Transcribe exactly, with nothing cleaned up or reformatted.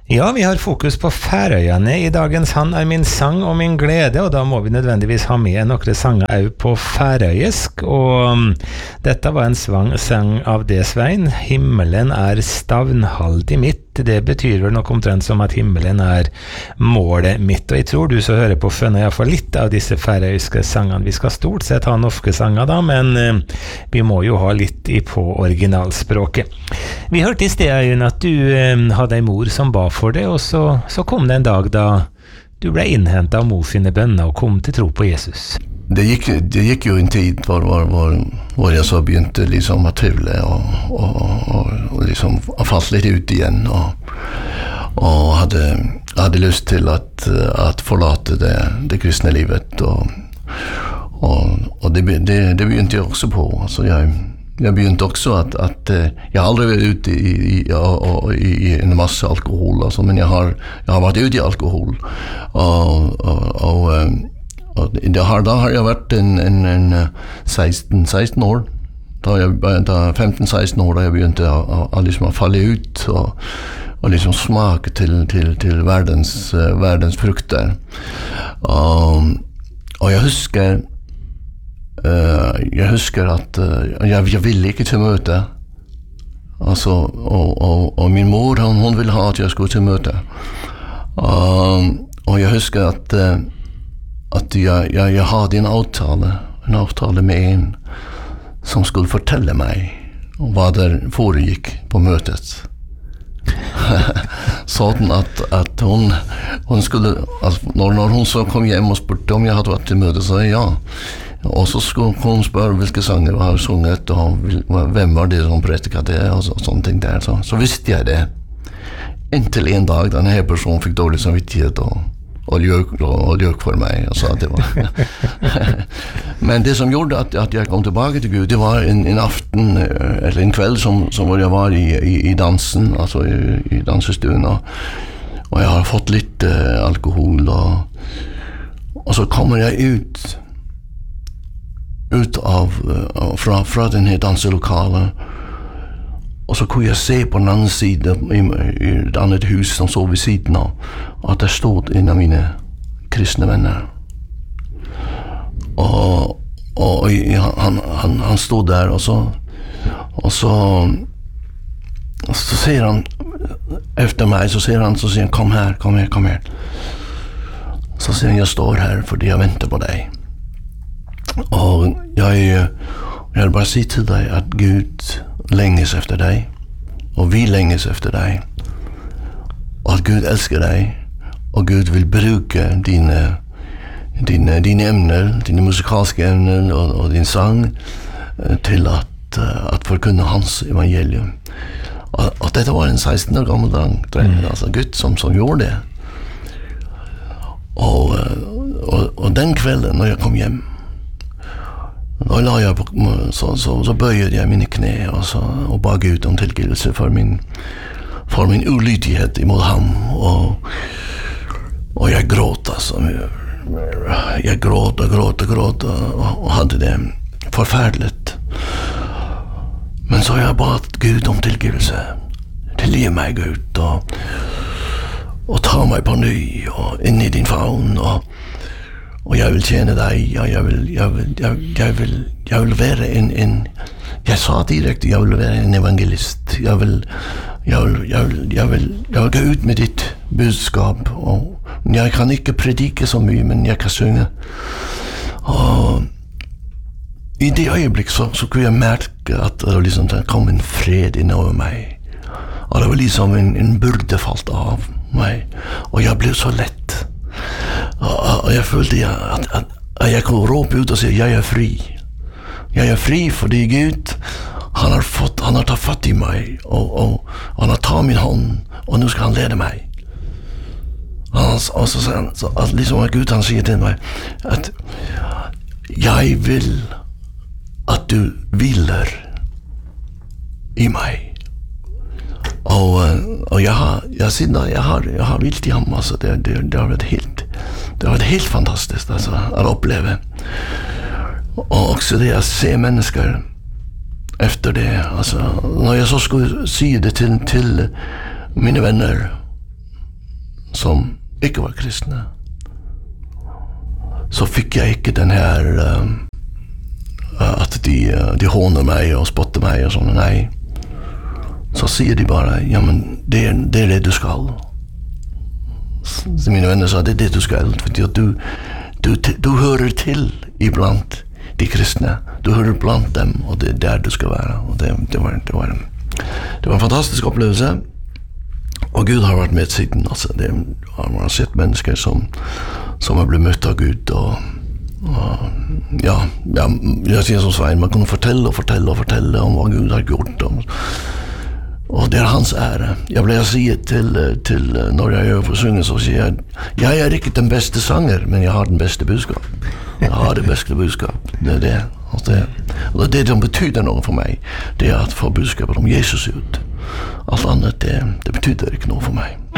Ja, vi har fokus på Færøyene i dagens Han er min sang og min glede, og da må vi nødvendigvis ha med nokre sanger også på færøysk, og um, dette var en svang sang av det, Svein. Himmelen er stavnhaldig mitt. Det betyr vel nok omtrent som at himmelen er målet mitt, og jeg tror du så hører på fønner jeg får litt av disse færøyske sangene. Vi skal stort sett ha norske sanger da, men uh, vi må jo ha litt i på originalspråket. Vi hørte i sted, Øyunn, at du uh, hadde en mor som ba for det, og så, så kom det en dag da du ble innhentet av mor sine bønner og kom til tro på Jesus. Det gick, det gick ju en tid var, var, var, var jag så begynte liksom att tvivla och, och, och, och liksom fast lite ut igen och, och hade, hade lust till att, att förlata det, det kristna livet och, och, och det, det, det begynte jag också på. Alltså jag, jag begynte också att, att jag har aldrig varit ute i, i, i, i en massa alkohol alltså, men jag har, jag har varit ute i alkohol och, och, och Og det har, da har jeg vært en, en, en seksten, seksten år, da jeg da femten seksten år, da jeg begynte å, å, å liksom falle ut og, og liksom smake til, til, til verdens, uh, verdens frukter. Og, og jeg husker, uh, jeg husker at uh, jeg, jeg ville ikke til møte, altså, og, og, og min mor, hun, hun ville ha at jeg skulle til møte. Og, og jeg husker at uh, att jag, jag, jag hade en avtale, en avtale med en som skulle fortelle mig om vad det foregick på mötet. Sånn att, att hon, hon skulle, alltså, när, när hon så kom hem och spurte om jag hade varit i mötet, så ja. Och så skulle hon spørre vilka sanger jag har sunget och vem var det som predikade det och så, sånt där. Så, så visste jag det. Inntil en dag den här personen fick dålig samvittighet och och ljög och ljög för mig och så att det var. Men det som gjorde att att jag kom tillbaka till Gud, det var en en afton eller en kväll som som jag var i i, i dansen, alltså i, i dansestuen och, och jag har fått lite uh, alkohol och och så kommer jag ut ut av uh, från från den här danslokalen. Och så kunde jag se på den andra sidan i, i ett annat hus som såg vid sidan av att där stod en av mina kristna vänner. Och, och han, han, han stod där och så och så och så säger han efter mig så säger han så säger han kom här, kom här, kom här. Så säger han jag står här för jag väntar på dig. Och jag är jag vill bara säga till dig att Gud länges efter dig och vi länges efter dig och att Gud älskar dig och Gud vill bruka dina dina dina ämnen, dina musikalska ämnen och, och din sång till att att förkunna hans evangelium. Och, och det var en sexton år gammal dreng, mm. alltså Gud som som gjorde det. Och och och den kvällen när jag kom hem då la jag på, så så så böjde jag mina knä och så och bad Gud om tillgivelse för min för min olydighet emot ham och och jag gråt alltså jag gråt och gråt och gråt och, och hade det förfärligt. Men så jag bad Gud om tillgivelse. Tillgiv mig Gud och och ta mig på ny och in i din famn och och jag vill tjäna dig. Jag, jag vill jag vill jag, jag vill jag vill vara en en jag sa direkt jag vill vara en evangelist. Jag vill jag vill jag vill jag vill jag vill gå ut med ditt budskap och jag kan inte predika så mycket men jag kan sjunga. Och i det ögonblick så så kunde jag märka att det liksom det kom en fred in över mig. Och det var liksom en en börda falt av mig och jag blev så lätt. Och jag följde att, att, att jag kunde ropa ut och säga jag är fri. Jag är fri för det är Gud. Han har fått han har tagit fatt i mig och, och han har tagit min hand och nu ska han leda mig. Och så säger han så att liksom att Gud han säger till mig att jag vill att du vilar i mig. Och och jag har jag sitter jag har jag har vilt i ham alltså det det det har varit helt det har varit helt fantastiskt alltså att uppleva. Och också det att se människor efter det alltså när jag så skulle säga det till till mina vänner som ikke var kristne, så fikk jeg ikke den her uh, at de, uh, de håner meg og spotter meg og sånn, nei. Så sier de bare, ja, men det er det, er det du skal. Så mine venner sa, det er det du skal, fordi at du, du, du hører til iblant de kristne. Du hører blant dem, og det er der du skal være. Og det, det, var, det, var, det var en fantastisk opplevelse. Og Gud har vært med siden. Altså, det, man har sett mennesker som, som har blitt møtt av Gud. Og, og ja, ja, jeg sier som Svein, man kunne fortelle og fortelle og fortelle om hva Gud har gjort. Og, og det er hans ære. Jeg pleier å si til, til når jeg gjør for syngen, så sier jeg, jeg er ikke den beste sanger, men jeg har den beste budskap. Jeg har det beste budskap. Det er det. Og det, og det er det som betyder noe for meg. Det er at få budskapet om Jesus ut. Allt annat, det, det betyder ikke noe for meg.